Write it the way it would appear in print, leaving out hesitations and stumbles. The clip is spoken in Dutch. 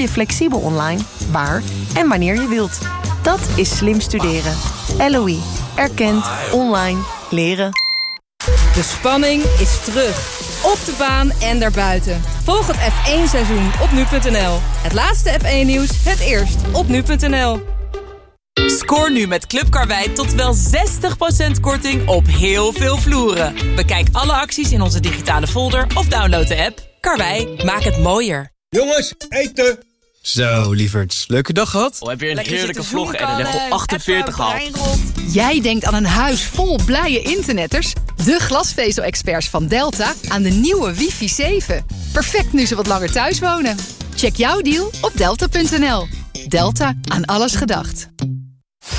je flexibel online, waar en wanneer je wilt. Dat is slim studeren. LOE. Erkend. Online. Leren. De spanning is terug. Op de baan en daarbuiten. Volg het F1-seizoen op nu.nl. Het laatste F1-nieuws, het eerst op nu.nl. Scoor nu met Club Karwei tot wel 60% korting op heel veel vloeren. Bekijk alle acties in onze digitale folder of download de app. Karwei, maak het mooier. Jongens, eten! Zo, lieverds. Leuke dag gehad? Heb je een heerlijke vlog en een level 48 gehaald? Jij denkt aan een huis vol blije internetters? De glasvezel-experts van Delta aan de nieuwe wifi 7. Perfect nu ze wat langer thuis wonen. Check jouw deal op delta.nl. Delta, aan alles gedacht.